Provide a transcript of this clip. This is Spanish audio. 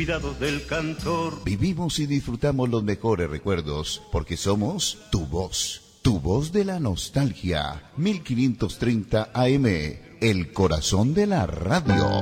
Del cantor. Vivimos y disfrutamos los mejores recuerdos porque somos tu voz de la nostalgia. 1530 AM, el corazón de la radio.